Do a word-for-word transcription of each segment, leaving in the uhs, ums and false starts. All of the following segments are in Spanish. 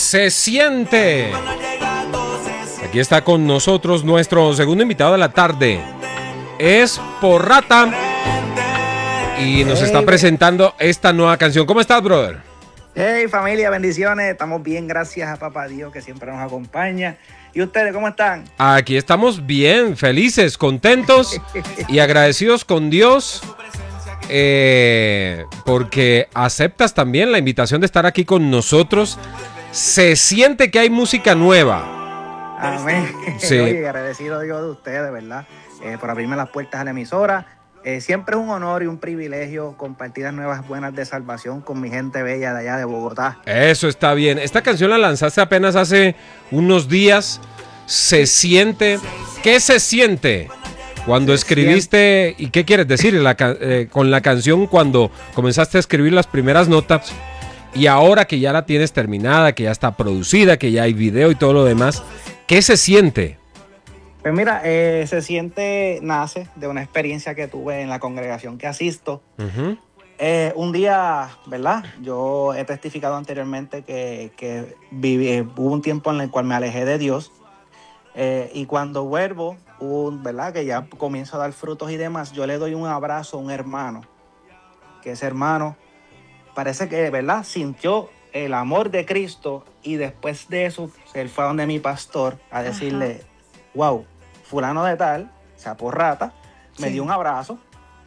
Se siente. Aquí está con nosotros nuestro segundo invitado de la tarde. Es Porrata y nos está presentando esta nueva canción. ¿Cómo estás, brother? Hey, familia, bendiciones. Estamos bien, gracias a Papá Dios que siempre nos acompaña. ¿Y ustedes cómo están? Aquí estamos bien, felices, contentos y agradecidos con Dios. Eh, porque aceptas también la invitación de estar aquí con nosotros. Se siente que hay música nueva. Amén. Sí. Oye, agradecido Dios de ustedes, ¿verdad? Eh, por abrirme las puertas a la emisora. Eh, siempre es un honor y un privilegio compartir las nuevas buenas de salvación con mi gente bella de allá de Bogotá. Eso está bien. Esta canción la lanzaste apenas hace unos días. Se siente. ¿Qué se siente? Cuando escribiste, ¿y qué quieres decir la, eh, con la canción cuando comenzaste a escribir las primeras notas y ahora que ya la tienes terminada, que ya está producida, que ya hay video y todo lo demás, ¿qué se siente? Pues mira, eh, se siente, nace de una experiencia que tuve en la congregación que asisto. Uh-huh. Eh, un día, ¿verdad? Yo he testificado anteriormente que, que viví, hubo un tiempo en el cual me alejé de Dios. Eh, y cuando vuelvo, un, ¿verdad? Que ya comienzo a dar frutos y demás, yo le doy un abrazo a un hermano, que ese hermano parece que, ¿verdad? Sintió el amor de Cristo y después de eso, él fue a donde mi pastor a decirle, ajá, wow, fulano de tal, o sea, Porrata, sí, me dio un abrazo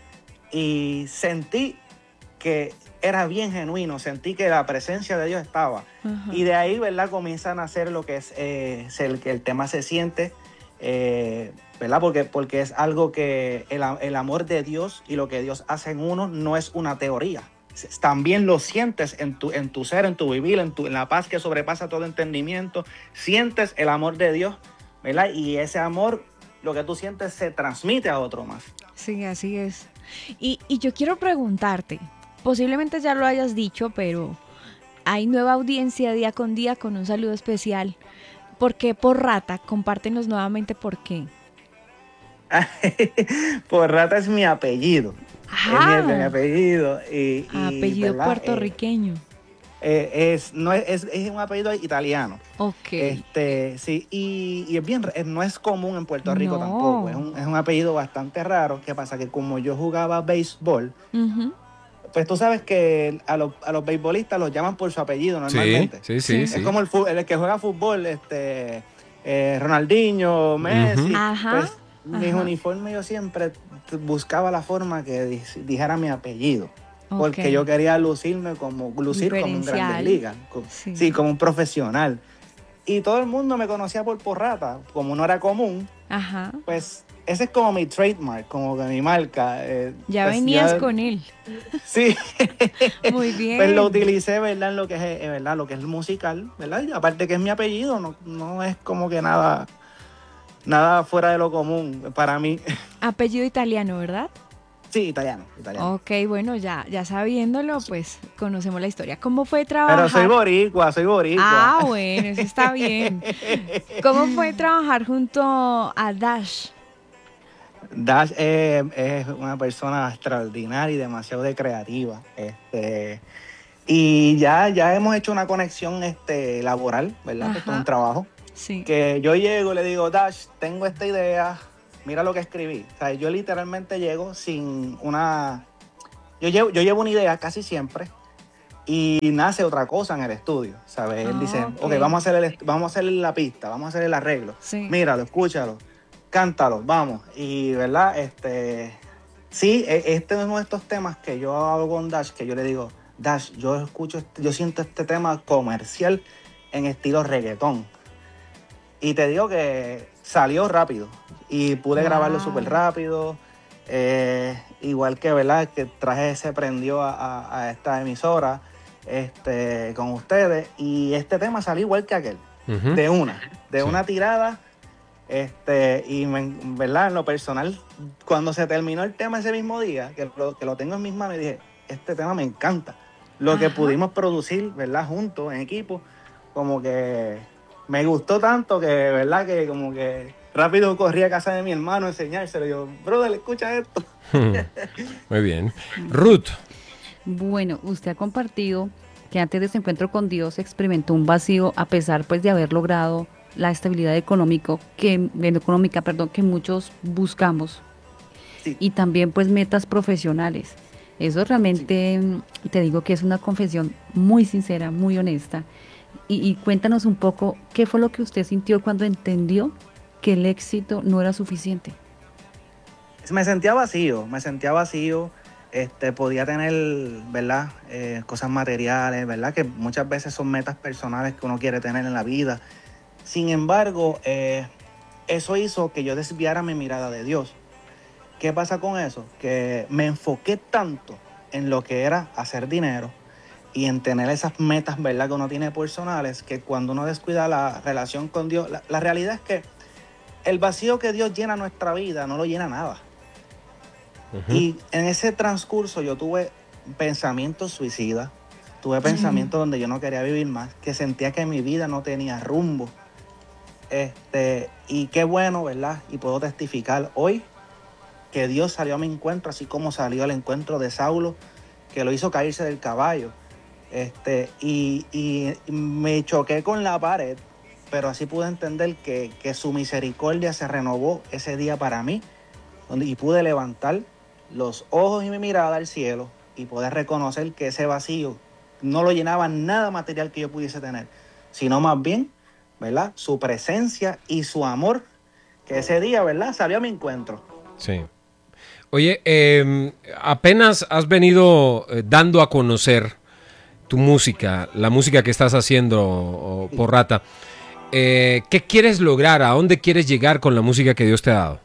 y sentí que era bien genuino, sentí que la presencia de Dios estaba. Uh-huh. Y de ahí, ¿verdad? Comienzan a hacer lo que es eh, el que el tema se siente, eh, ¿verdad? Porque, porque es algo que el, el amor de Dios y lo que Dios hace en uno no es una teoría. También lo sientes en tu, en tu ser, en tu vivir, en, tu, en la paz que sobrepasa todo entendimiento. Sientes el amor de Dios, ¿verdad? Y ese amor, lo que tú sientes, se transmite a otro más. Sí, así es. Y, y yo quiero preguntarte, posiblemente ya lo hayas dicho, pero hay nueva audiencia día con día con un saludo especial. ¿Por qué Porrata? Compártenos nuevamente por qué. Porrata es mi apellido. Ajá. Es mi, mi apellido. Y, y, apellido ¿verdad? puertorriqueño. Eh, eh, es, no es, es, es un apellido italiano. Ok. Este, sí, y, y es bien, no es común en Puerto Rico no. tampoco. Es un, es un apellido bastante raro. ¿Qué pasa? Que como yo jugaba béisbol, uh-huh, pues tú sabes que a los, a los beisbolistas los llaman por su apellido normalmente. Sí, sí, sí. Es sí. como el, el que juega fútbol, este, eh, Ronaldinho, Messi. Uh-huh. Ajá, pues mis uniformes yo siempre buscaba la forma que dijera mi apellido. Porque okay, yo quería lucirme como, lucir como un Grandes Ligas. Sí. sí, como un profesional. Y todo el mundo me conocía por Porrata. Como no era común, ajá, pues ese es como mi trademark, como que mi marca. Eh, ya pues venías ya, con él. Sí. Muy bien. Pues lo utilicé, ¿verdad? En lo que es, eh, ¿verdad? Lo que es musical, ¿verdad? Y aparte que es mi apellido, no, no es como que nada, nada fuera de lo común para mí. Apellido italiano, ¿verdad? Sí, italiano, italiano. Ok, bueno, ya, ya sabiéndolo, pues conocemos la historia. ¿Cómo fue trabajar? Pero soy boricua, soy boricua. Ah, bueno, eso está bien. ¿Cómo fue trabajar junto a Dash? Dash eh, es una persona extraordinaria y demasiado de creativa. Este, y ya, ya hemos hecho una conexión este, laboral, ¿verdad? Esto es un trabajo. Sí. Que yo llego y le digo, Dash, tengo esta idea, mira lo que escribí. O sea, yo literalmente llego sin una... Yo llevo, yo llevo una idea casi siempre y nace otra cosa en el estudio, ¿sabes? Él oh, dice, okay. ok, vamos a, hacer el, vamos a hacer la pista, vamos a hacer el arreglo. Sí. Míralo, escúchalo, cántalo, vamos. Y, ¿verdad? Este, sí, este es uno de estos temas que yo hago con Dash, que yo le digo, Dash, yo escucho, este, yo siento este tema comercial en estilo reggaetón. Y te digo que salió rápido y pude wow. grabarlo súper rápido. Eh, igual que, ¿verdad? Que traje se prendió a, a, a esta emisora este, con ustedes. Y este tema salió igual que aquel. Uh-huh. De una. De sí. una tirada. Este, y, me, ¿verdad? En lo personal, cuando se terminó el tema ese mismo día, que lo, que lo tengo en mis manos, y dije, este tema me encanta. Lo Ajá. que pudimos producir, ¿verdad? Juntos, en equipo, como que... Me gustó tanto que, ¿verdad? Que como que rápido corrí a casa de mi hermano a enseñárselo. Yo, brother, escucha esto. Muy bien. Ruth. Bueno, usted ha compartido que antes de su encuentro con Dios experimentó un vacío a pesar pues de haber logrado la estabilidad económico que, económica perdón, que muchos buscamos. Sí. Y también pues metas profesionales. Eso realmente sí. Te digo que es una confesión muy sincera, muy honesta. Y, y cuéntanos un poco, ¿qué fue lo que usted sintió cuando entendió que el éxito no era suficiente? Me sentía vacío, me sentía vacío. Este, podía tener, ¿verdad? Eh, cosas materiales, ¿verdad? Que muchas veces son metas personales que uno quiere tener en la vida. Sin embargo, eh, eso hizo que yo desviara mi mirada de Dios. ¿Qué pasa con eso? Que me enfoqué tanto en lo que era hacer dinero y en tener esas metas, ¿verdad?, que uno tiene personales, que cuando uno descuida la relación con Dios, la, la realidad es que el vacío que Dios llena en nuestra vida no lo llena nada. Uh-huh. Y en ese transcurso yo tuve pensamientos suicidas, tuve pensamientos uh-huh. donde yo no quería vivir más, que sentía que mi vida no tenía rumbo. Este, y qué bueno, ¿verdad? Y puedo testificar hoy que Dios salió a mi encuentro, así como salió al encuentro de Saulo, que lo hizo caerse del caballo. Este, y, y me choqué con la pared, pero así pude entender que, que su misericordia se renovó ese día para mí, donde, y pude levantar los ojos y mi mirada al cielo y poder reconocer que ese vacío no lo llenaba nada material que yo pudiese tener, sino más bien, ¿verdad?, su presencia y su amor, que ese día, ¿verdad?, salió a mi encuentro. Sí. Oye, eh, apenas has venido eh, dando a conocer tu música, la música que estás haciendo, oh, sí. Porrata. Eh, ¿Qué quieres lograr? ¿A dónde quieres llegar con la música que Dios te ha dado?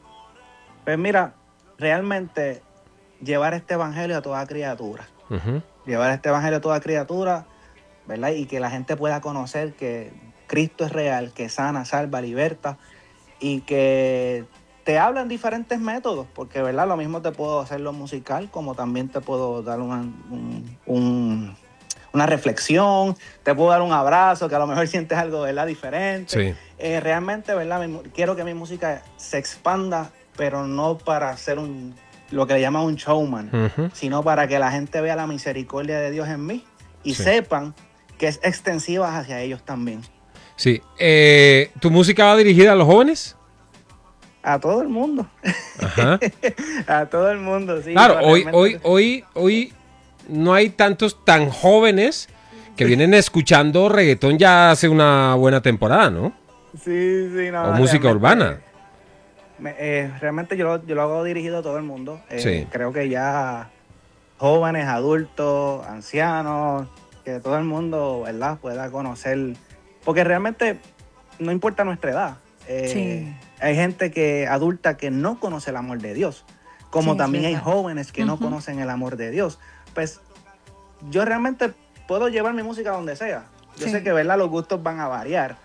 Pues mira, realmente llevar este evangelio a toda criatura. Uh-huh. Llevar este evangelio a toda criatura, ¿verdad? Y que la gente pueda conocer que Cristo es real, que sana, salva, liberta y que te hablan diferentes métodos, porque, ¿verdad?, lo mismo te puedo hacerlo musical, como también te puedo dar una, un, un, una reflexión, te puedo dar un abrazo, que a lo mejor sientes algo, ¿verdad?, diferente. Sí. Eh, realmente, ¿verdad?, mi, quiero que mi música se expanda, pero no para ser un, lo que le llaman un showman, uh-huh. sino para que la gente vea la misericordia de Dios en mí y sí. sepan que es extensiva hacia ellos también. Sí. Eh, ¿Tu música va dirigida a los jóvenes? A todo el mundo. Ajá. A todo el mundo, sí. Claro, hoy, realmente... hoy, hoy, hoy no hay tantos tan jóvenes que vienen escuchando reggaetón ya hace una buena temporada, ¿no? Sí, sí, no. O música urbana. Me, eh, realmente yo lo, yo lo hago dirigido a todo el mundo. Eh, sí. Creo que ya jóvenes, adultos, ancianos, que todo el mundo, ¿verdad?, pueda conocer. Porque realmente no importa nuestra edad. Eh, sí. Hay gente que adulta que no conoce el amor de Dios, como sí, también hay jóvenes que uh-huh. no conocen el amor de Dios. Pues yo realmente puedo llevar mi música donde sea. Yo sí. sé que, ¿verdad?, los gustos van a variar,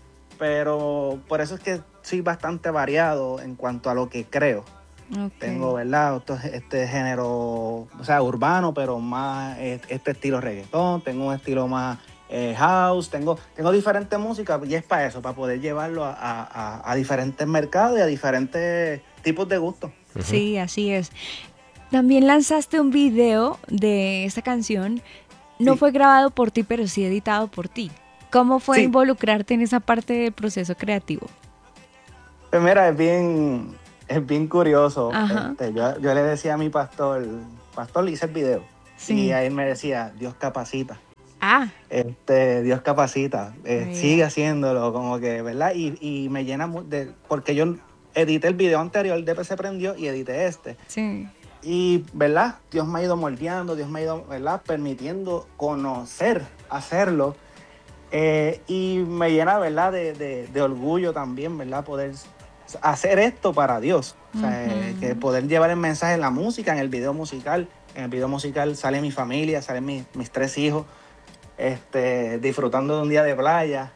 pero por eso es que soy bastante variado en cuanto a lo que creo. Okay. Tengo, ¿verdad?, este género, o sea, urbano, pero más este estilo reggaetón, tengo un estilo más Eh, house, tengo, tengo diferentes músicas y es para eso, para poder llevarlo a, a, a diferentes mercados y a diferentes tipos de gustos. Uh-huh. Sí, así es. También lanzaste un video de esta canción, no sí. fue grabado por ti, pero sí editado por ti. ¿Cómo fue sí. involucrarte en esa parte del proceso creativo? Pues mira, es bien, es bien curioso. Este, yo, yo le decía a mi pastor, pastor, le hice el video sí. y a él me decía, Dios capacita. Ah. Este, Dios capacita, eh, sigue haciéndolo, como que, ¿verdad? Y, y me llena de, porque yo edité el video anterior, el D P se prendió y edité este. Sí. Y, ¿verdad? Dios me ha ido moldeando, Dios me ha ido, ¿verdad?, permitiendo conocer, hacerlo. Eh, y me llena, ¿verdad?, de, de, de orgullo también, ¿verdad?, poder hacer esto para Dios. O sea, uh-huh. eh, que poder llevar el mensaje en la música, en el video musical. En el video musical sale mi familia, salen mis, mis tres hijos. Este, disfrutando de un día de playa,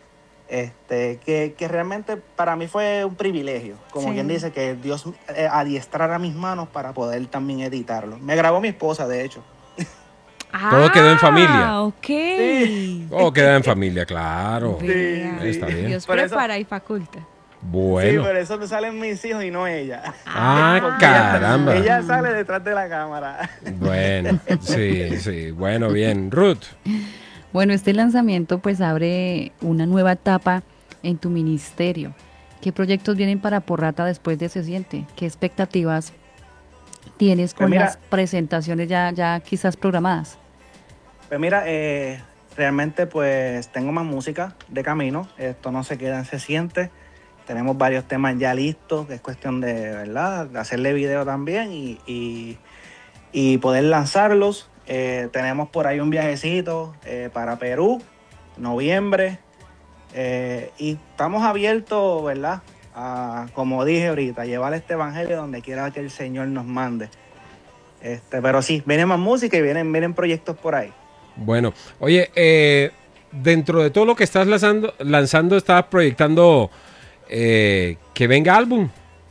este, que, que realmente para mí fue un privilegio, como sí. quien dice, que Dios eh, adiestrara mis manos para poder también editarlo. Me grabó mi esposa, de hecho. Ah, todo quedó en familia. Ah, ok. Sí. Todo queda en familia, claro. Sí, Está bien. Dios Por prepara eso, y faculta. Bueno. Sí, pero eso me salen mis hijos y no ella. Ah, caramba. Ella, ella sale detrás de la cámara. Bueno, sí, sí. Bueno, bien. Ruth. Bueno, este lanzamiento pues abre una nueva etapa en tu ministerio. ¿Qué proyectos vienen para Porrata después de Se Siente? ¿Qué expectativas tienes con pues mira, las presentaciones ya, ya quizás programadas? Pues mira, eh, realmente pues tengo más música de camino. Esto no se queda en Se Siente. Tenemos varios temas ya listos, que es cuestión de, ¿verdad?, de hacerle video también y, y, y poder lanzarlos. Eh, tenemos por ahí un viajecito eh, para Perú, noviembre. Eh, y estamos abiertos, ¿verdad?, a, como dije ahorita, llevar este evangelio donde quiera que el Señor nos mande. Este, pero sí, viene más música y vienen, vienen proyectos por ahí. Bueno, oye, eh, dentro de todo lo que estás lanzando, lanzando estás proyectando eh, que venga álbum.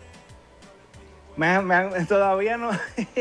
Me, me, todavía no...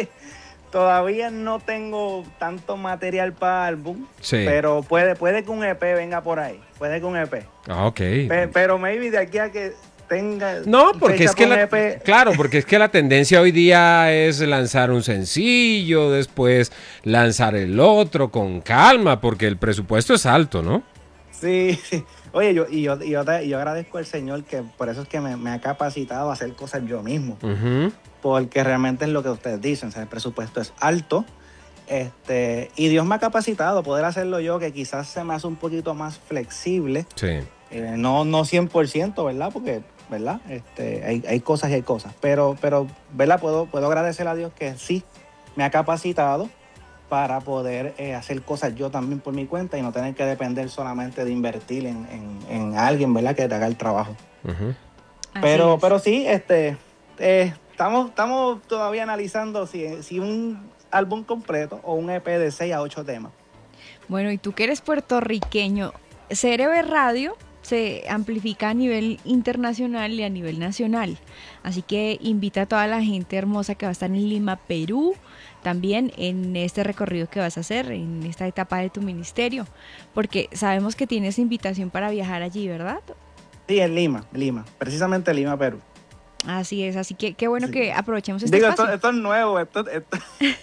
Todavía no tengo tanto material para álbum, sí. pero puede, puede que un E P venga por ahí, puede que un E P. Ah, ok. Pe, pero maybe de aquí a que tenga... No, porque es que la, E P. claro, porque es que la tendencia hoy día es lanzar un sencillo, después lanzar el otro con calma, porque el presupuesto es alto, ¿no? Sí, sí. Oye, yo, y yo, y yo, te, yo agradezco al Señor que por eso es que me, me ha capacitado a hacer cosas yo mismo. Uh-huh. Porque realmente es lo que ustedes dicen, o sea, el presupuesto es alto, este, y Dios me ha capacitado a poder hacerlo yo, que quizás se me hace un poquito más flexible, sí. eh, no, no cien por ciento, ¿verdad? Porque, ¿verdad? Este, hay, hay cosas y hay cosas, pero, pero ¿verdad? Puedo, puedo agradecer a Dios que sí me ha capacitado para poder eh, hacer cosas yo también por mi cuenta y no tener que depender solamente de invertir en, en, en alguien, ¿verdad?, que te haga el trabajo. Uh-huh. Pero, pero sí, este... Eh, Estamos, estamos todavía analizando si, si un álbum completo o un E P de seis a ocho temas. Bueno, y tú que eres puertorriqueño, C R B Radio se amplifica a nivel internacional y a nivel nacional. Así que invita a toda la gente hermosa que va a estar en Lima, Perú, también en este recorrido que vas a hacer, en esta etapa de tu ministerio, porque sabemos que tienes invitación para viajar allí, ¿verdad? Sí, en Lima, Lima, precisamente Lima, Perú. Así es, así que qué bueno sí. que aprovechemos este Digo, espacio. Esto, esto es nuevo. Esto, esto...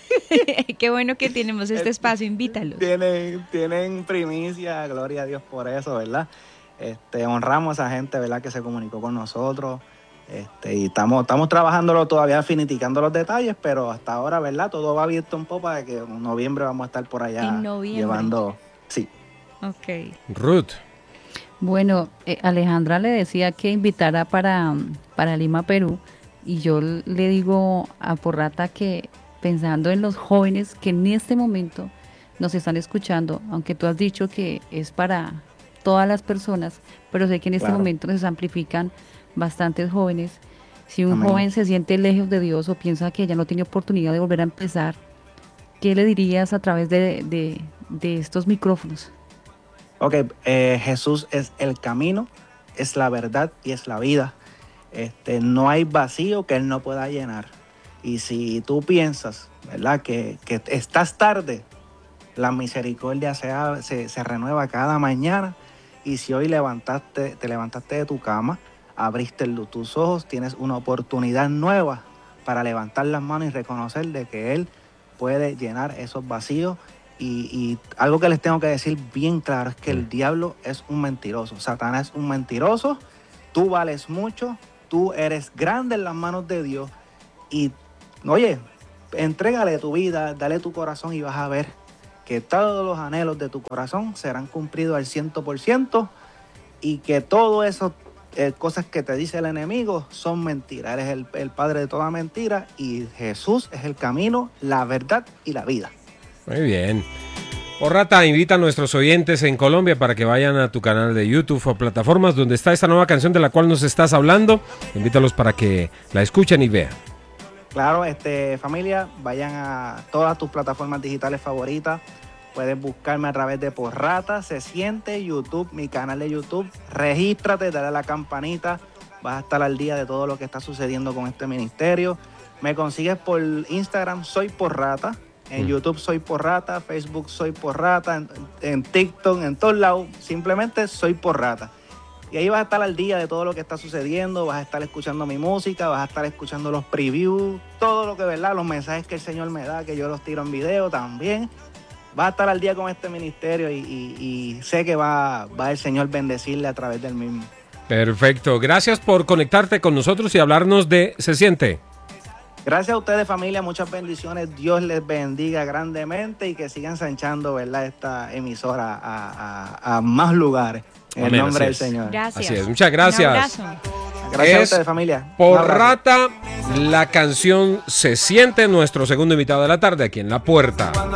Qué bueno que tenemos este espacio, invítalos. Tienen, tienen primicia, gloria a Dios por eso, ¿verdad? Este, honramos a esa gente, ¿verdad?, que se comunicó con nosotros. Este, y estamos, estamos trabajándolo todavía, finiticando los detalles, pero hasta ahora, ¿verdad?, todo va abierto un poco para que en noviembre vamos a estar por allá en noviembre. llevando. Sí. Ok. Ruth. Bueno, eh, Alejandra le decía que invitara para, para Lima, Perú, y yo le digo a Porrata que pensando en los jóvenes que en este momento nos están escuchando, aunque tú has dicho que es para todas las personas, pero sé que en este claro. momento nos amplifican bastantes jóvenes. Si un Amén. joven se siente lejos de Dios o piensa que ya no tiene oportunidad de volver a empezar, ¿qué le dirías a través de, de, de estos micrófonos? Ok, eh, Jesús es el camino, es la verdad y es la vida. Este, no hay vacío que Él no pueda llenar. Y si tú piensas, ¿verdad?, que, que estás tarde, la misericordia se, se, se renueva cada mañana. Y si hoy levantaste, te levantaste de tu cama, abriste tus ojos, tienes una oportunidad nueva para levantar las manos y reconocer de que Él puede llenar esos vacíos. Y, y algo que les tengo que decir bien claro es que el diablo es un mentiroso. Satanás es un mentiroso. Tú vales mucho. Tú eres grande en las manos de Dios. Y, oye, entrégale tu vida, dale tu corazón y vas a ver que todos los anhelos de tu corazón serán cumplidos al ciento por ciento y que todas esas eh, cosas que te dice el enemigo son mentiras. Él es el, el padre de toda mentira y Jesús es el camino, la verdad y la vida. Muy bien. Porrata, invita a nuestros oyentes en Colombia para que vayan a tu canal de YouTube o plataformas donde está esta nueva canción de la cual nos estás hablando. Invítalos para que la escuchen y vean. Claro, este, familia, vayan a todas tus plataformas digitales favoritas. Puedes buscarme a través de Porrata, Se Siente, YouTube, mi canal de YouTube. Regístrate, dale a la campanita. Vas a estar al día de todo lo que está sucediendo con este ministerio. Me consigues por Instagram, soy Porrata. En mm. YouTube soy Porrata, Facebook soy Porrata, en, en TikTok, en todos lados, simplemente soy Porrata. Y ahí vas a estar al día de todo lo que está sucediendo, vas a estar escuchando mi música, vas a estar escuchando los previews, todo lo que, ¿verdad? Los mensajes que el Señor me da, que yo los tiro en video también. Vas a estar al día con este ministerio y, y, y sé que va, va el Señor bendecirle a través del mismo. Perfecto. Gracias por conectarte con nosotros y hablarnos de Se Siente. Gracias a ustedes, familia, muchas bendiciones. Dios les bendiga grandemente y que sigan ensanchando, ¿verdad?, esta emisora a, a, a más lugares. En Amén, el nombre del así es. Señor. Gracias. Así es, muchas gracias. Un abrazo. Gracias Es a ustedes, familia. Por Un abrazo. Rata, la canción Se Siente, nuestro segundo invitado de la tarde aquí en La Puerta.